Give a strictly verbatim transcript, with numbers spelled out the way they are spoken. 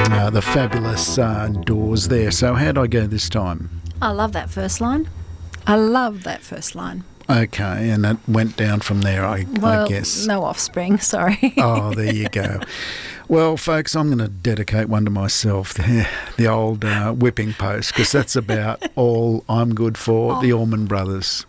uh, the fabulous uh, Doors there. So how'd I go this time? I love that first line. I love that first line. Okay, and it went down from there, I, well, I guess. No offspring, sorry. Oh, there you go. Well, folks, I'm going to dedicate one to myself, the, the old uh, whipping post, because that's about all I'm good for, oh. the Allman Brothers.